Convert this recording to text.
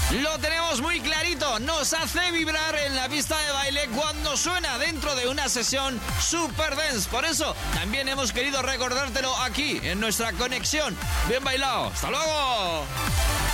Lo tenemos muy clarito, nos hace vibrar en la pista de baile cuando suena dentro de una sesión super dance. Por eso también hemos querido recordártelo aquí en nuestra conexión. Bien bailado, hasta luego.